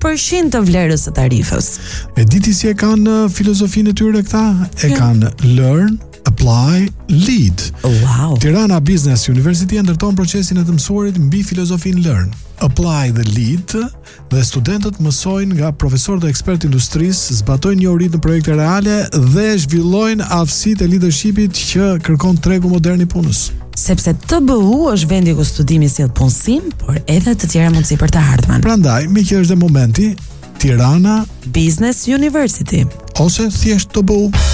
100% të vlerës së tarifës. E diti si e kanë filozofinë e tyre këta? E kanë learn, apply, lead. Wow. Tirana Business University ndërton procesin e të mësuarit mbi filozofinë learn, apply dhe lead, dhe studentët mësojnë nga profesorë dhe ekspertë industrisë, zbatojnë njohuritë në projekte reale dhe zhvillojnë aftësitë e leadershipit që kërkon tregu modern i punës. Sepse TBU është vendi ku studimi sjell punësim, por edhe të tjera mundësi për të ardhmen. Prandaj, me që është dhe momenti, Tirana Business University ose thjesht TBU.